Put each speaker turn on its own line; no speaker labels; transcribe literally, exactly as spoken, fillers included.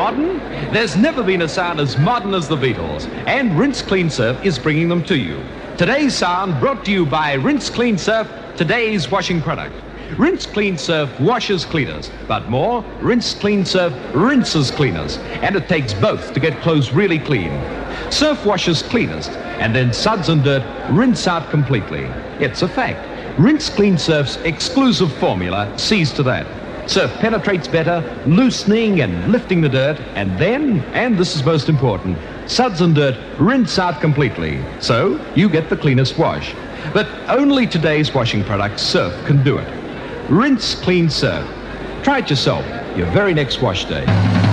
Modern? There's never been a sound as modern as the Beatles, and Rinse Clean Surf is bringing them to you. Today's sound brought to you by Rinse Clean Surf, today's washing product. Rinse Clean Surf washes cleaners, but more, Rinse Clean Surf rinses cleaners, and it takes both to get clothes really clean. Surf washes cleanest, and then suds and dirt rinse out completely. It's a fact. Rinse Clean Surf's exclusive formula sees to that. Surf penetrates better, loosening and lifting the dirt, and then, and this is most important, suds and dirt rinse out completely. So, you get the cleanest wash. But only today's washing product, Surf, can do it. Rinse Clean Surf. Try it yourself, your very next wash day.